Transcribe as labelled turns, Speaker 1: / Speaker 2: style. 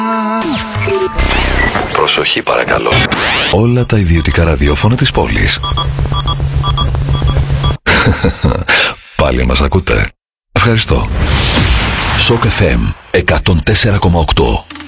Speaker 1: Προσοχή παρακαλώ. Όλα τα ιδιωτικά ραδιόφωνα της πόλης. Πάλι μας ακούτε? Ευχαριστώ. Σοκ FM 104,8.